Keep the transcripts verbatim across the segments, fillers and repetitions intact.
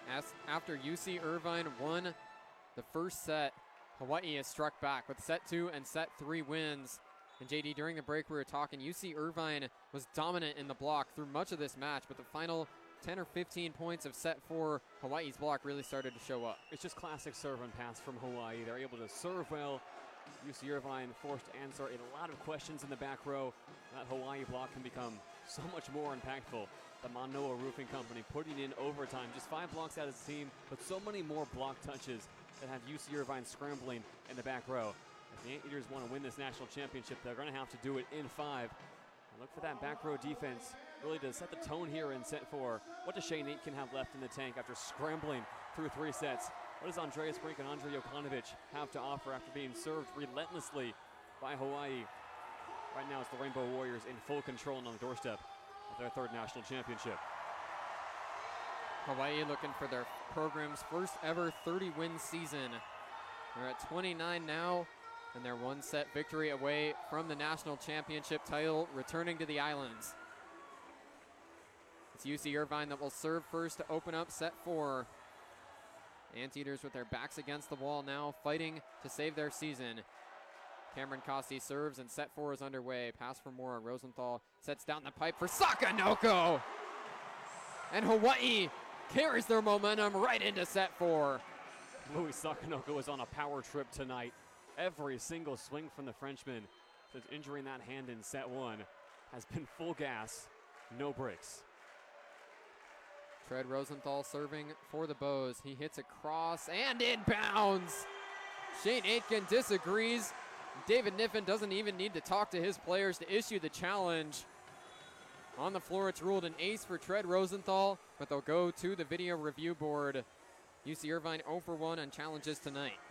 As after U C Irvine won the first set, Hawaii has struck back with set two and set three wins. And J D, during the break we were talking, U C Irvine was dominant in the block through much of this match, but the final ten or fifteen points of set four, Hawaii's block really started to show up. It's just classic serve and pass from Hawaii. They're able to serve well. U C Irvine forced to answer a lot of questions in the back row. That Hawaii block can become so much more impactful. The Manoa Roofing Company putting in overtime, just five blocks out of his team, but so many more block touches that have U C Irvine scrambling in the back row. If the Anteaters want to win this national championship, they're going to have to do it in five. And look for that back row defense really to set the tone here in set four. What does Shane Aitken have left in the tank after scrambling through three sets? What does Andreas Brink and Andre Jokanovic have to offer after being served relentlessly by Hawaii? Right now it's the Rainbow Warriors in full control and on the doorstep of their third national championship. Hawaii looking for their program's first ever thirty win season. They're at twenty-nine now, and they're one set victory away from the national championship title, returning to the islands. It's U C Irvine that will serve first to open up set four. Anteaters with their backs against the wall now, fighting to save their season. Cameron Costi serves and set four is underway. Pass for Mora. Rosenthal sets down the pipe for Sakanoko. And Hawaii carries their momentum right into set four. Louis Sakanoko is on a power trip tonight. Every single swing from the Frenchman since injuring that hand in set one has been full gas, no breaks. Tread Rosenthal serving for the Bows. He hits a cross and inbounds. Shane Aitken disagrees. David Niffen doesn't even need to talk to his players to issue the challenge. On the floor, it's ruled an ace for Tread Rosenthal, but they'll go to the video review board. U C Irvine zero for one on challenges tonight.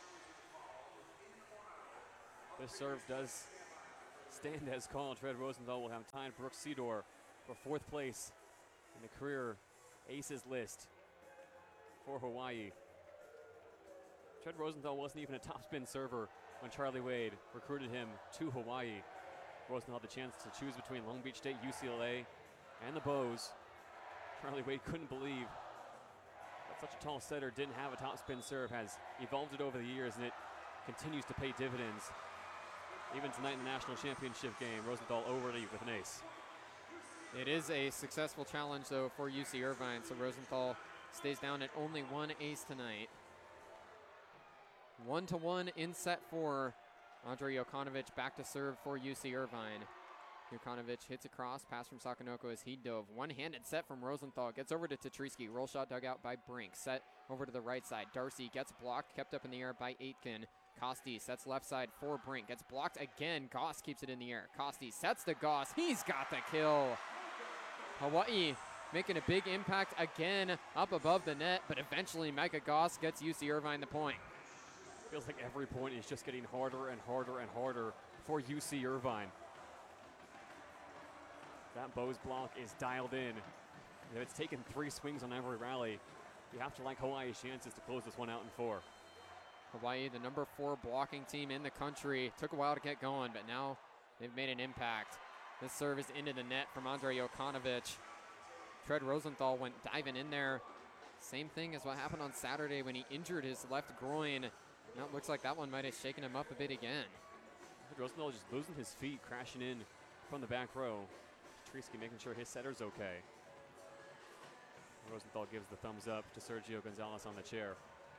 This serve does stand as called. Tread Rosenthal will have tied Brooks Sedor for fourth place in the career aces list for Hawaii. Tread Rosenthal wasn't even a topspin server when Charlie Wade recruited him to Hawaii. Rosenthal had the chance to choose between Long Beach State, U C L A, and the Bows. Charlie Wade couldn't believe that such a tall setter didn't have a topspin serve, has evolved it over the years, and it continues to pay dividends. Even tonight in the national championship game, Rosenthal already with an ace. It is a successful challenge, though, for U C Irvine, so Rosenthal stays down at only one ace tonight. One to one in set four. Andre Jokanovic back to serve for U C Irvine. Jokanovic hits a cross, pass from Sakanoko as he dove. One-handed set from Rosenthal, gets over to Tatriski. Roll shot dug out by Brink. Set over to the right side. Darcy gets blocked, kept up in the air by Aitken. Costi sets left side for Brink. Gets blocked again. Goss keeps it in the air. Costi sets to Goss. He's got the kill. Hawaii making a big impact again up above the net, but eventually Micah Goss gets U C Irvine the point. Feels like every point is just getting harder and harder and harder for U C Irvine. That Bows block is dialed in. If it's taken three swings on every rally, you have to like Hawaii's chances to close this one out in four. Hawaii, the number four blocking team in the country. Took a while to get going, but now they've made an impact. This serve is into the net from Andre Jokanovic. Tread Rosenthal went diving in there. Same thing as what happened on Saturday when he injured his left groin. Now it looks like that one might have shaken him up a bit again. Rosenthal just losing his feet, crashing in from the back row. Trisky making sure his setter's okay. Rosenthal gives the thumbs up to Sergio Gonzalez on the chair.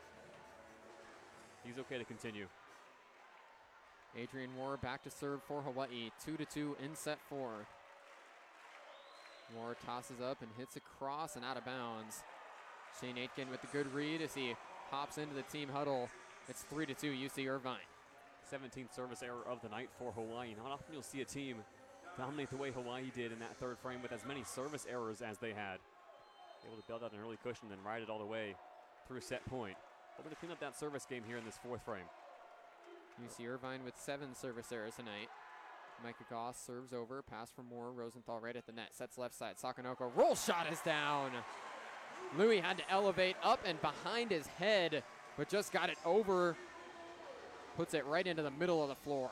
He's okay to continue. Adrian Moore back to serve for Hawaii. Two to two in set four. Moore tosses up and hits a cross and out of bounds. Shane Aitken with the good read as he hops into the team huddle. It's three to two U C Irvine. seventeenth service error of the night for Hawaii. Not often you'll see a team dominate the way Hawaii did in that third frame with as many service errors as they had. Able to build out an early cushion and ride it all the way through set point. Hoping to clean up that service game here in this fourth frame. U C Irvine with seven service errors tonight. Micah Goss serves over, pass for Moore. Rosenthal right at the net, sets left side. Sakanoko, roll shot is down. Louis had to elevate up and behind his head, but just got it over. Puts it right into the middle of the floor.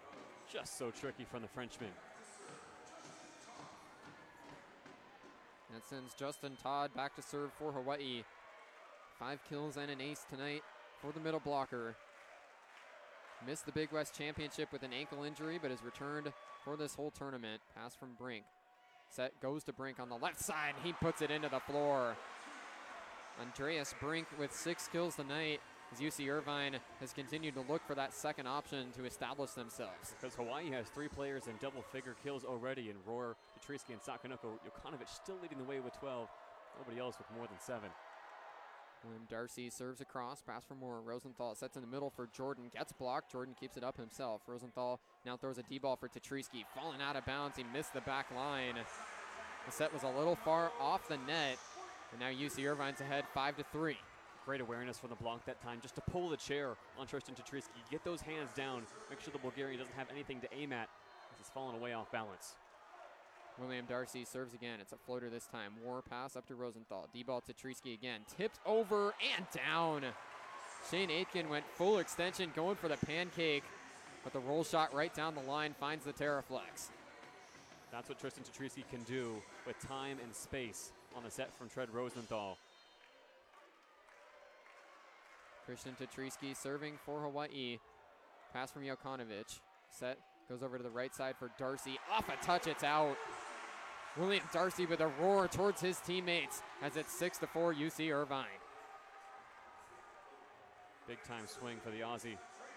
Just so tricky from the Frenchman. That sends Justin Todd back to serve for Hawaii. Five kills and an ace tonight for the middle blocker. Missed the Big West Championship with an ankle injury, but has returned for this whole tournament. Pass from Brink. Set goes to Brink on the left side. He puts it into the floor. Andreas Brink with six kills tonight, as U C Irvine has continued to look for that second option to establish themselves. Because Hawaii has three players in double-figure kills already in Rohr, Petrisky, and Sakonoko. Jokanovic still leading the way with twelve. Nobody else with more than seven. William Darcy serves across, pass for Moore. Rosenthal sets in the middle for Jordan, gets blocked. Jordan keeps it up himself. Rosenthal now throws a D-ball for Tetrisky, falling out of bounds. He missed the back line. The set was a little far off the net, and now U C Irvine's ahead five to three. Great awareness from the block that time, just to pull the chair on Tristan Tetrisky. Get those hands down, make sure the Bulgarian doesn't have anything to aim at as he's fallen away off balance. William Darcy serves again. It's a floater this time. War pass up to Rosenthal. D-ball to Tetrisky again. Tipped over and down. Shane Aitken went full extension, going for the pancake, but the roll shot right down the line finds the Terraflex. That's what Tristan Tetrisky can do with time and space on the set from Tread Rosenthal. Christian Tetrisky serving for Hawaii. Pass from Jokanovic. Set goes over to the right side for Darcy. Off a touch, it's out. William Darcy with a roar towards his teammates as it's six to four U C Irvine. Big time swing for the Aussie.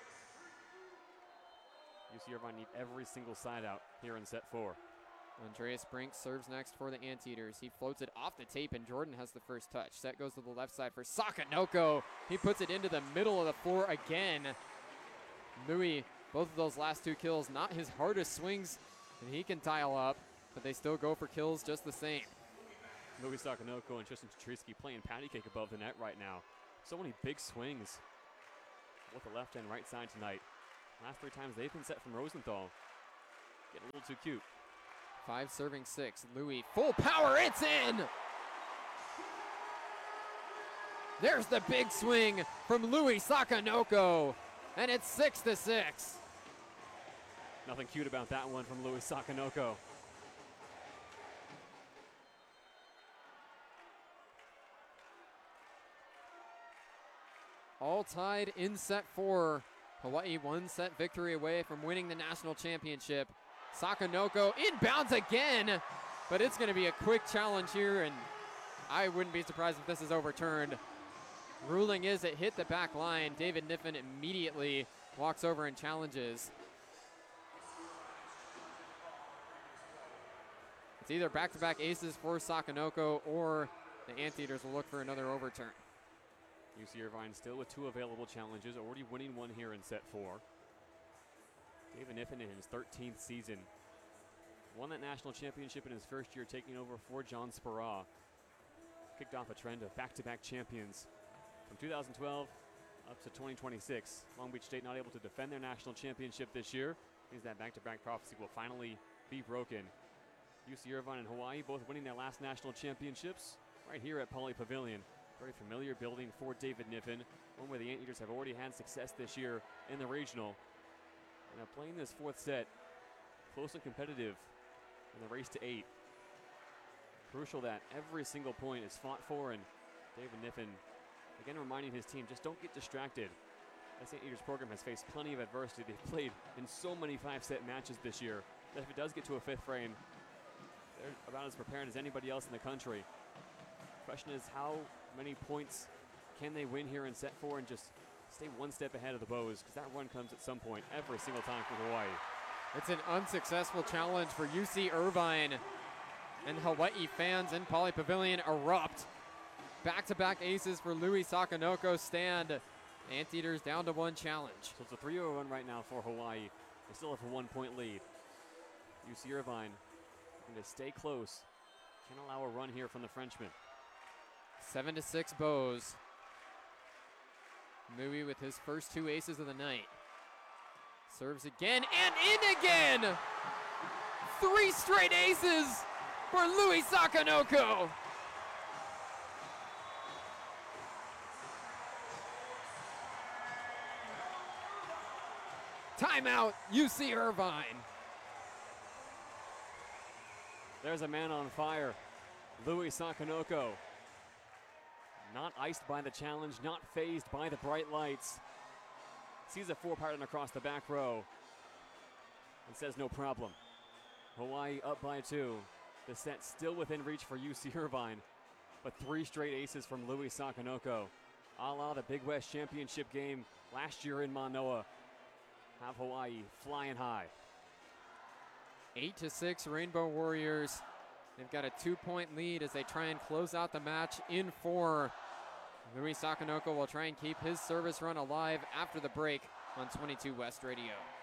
U C Irvine need every single side out here in set four. Andreas Brink serves next for the Anteaters. He floats it off the tape, and Jordan has the first touch. Set goes to the left side for Sakonoko. He puts it into the middle of the floor again. Louis, both of those last two kills, not his hardest swings, and he can dial up, but they still go for kills just the same. Louis Sakonoko and Tristan Tetrisky playing patty cake above the net right now. So many big swings with the left and right side tonight. Last three times they've been set from Rosenthal. Getting a little too cute. Five serving six. Louis, full power, it's in! There's the big swing from Louis Sakonoko, and it's six to six. Nothing cute about that one from Louis Sakonoko. All tied in set four. Hawaii one set victory away from winning the national championship. Sakonoko inbounds again, but it's going to be a quick challenge here, and I wouldn't be surprised if this is overturned. Ruling is it hit the back line. David Niffen immediately walks over and challenges. It's either back-to-back aces for Sakonoko, or the Anteaters will look for another overturn. U C Irvine still with two available challenges, already winning one here in set four. David Niffen in his thirteenth season. Won that national championship in his first year, taking over for John Speraw. Kicked off a trend of back-to-back champions. From two thousand twelve up to twenty twenty-six, Long Beach State not able to defend their national championship this year. Means that back-to-back prophecy will finally be broken. U C Irvine and Hawaii both winning their last national championships right here at Pauley Pavilion. Very familiar building for David Niffen, one where the Anteaters have already had success this year in the regional. And now playing this fourth set, close and competitive in the race to eight. Crucial that every single point is fought for, and David Niffen, again reminding his team, just don't get distracted. This Anteaters program has faced plenty of adversity. They've played in so many five-set matches this year that if it does get to a fifth frame, they're about as prepared as anybody else in the country. Question is, how many points can they win here in set four and just stay one step ahead of the Bows, because that run comes at some point every single time for Hawaii. It's an unsuccessful challenge for U C Irvine, and Hawaii fans in Pauley Pavilion erupt. Back-to-back aces for Louis Sakonoko stand. Anteaters down to one challenge. So it's a three oh run right now for Hawaii. They still have a one-point lead. U C Irvine going to stay close. Can't allow a run here from the Frenchman. Seven to six Bows. Louis with his first two aces of the night. Serves again and in again! Three straight aces for Louis Sakonoko. Timeout, U C Irvine. There's a man on fire. Louis Sakanoko, not iced by the challenge, not phased by the bright lights. Sees a four pattern across the back row and says no problem. Hawaii up by two. The set still within reach for U C Irvine, but three straight aces from Louis Sakanoko, a la the Big West Championship game last year in Manoa. Have Hawaii flying high. Eight to six Rainbow Warriors. They've got a two-point lead as they try and close out the match in four. Louis Sakanoko will try and keep his service run alive after the break on twenty-two West Radio.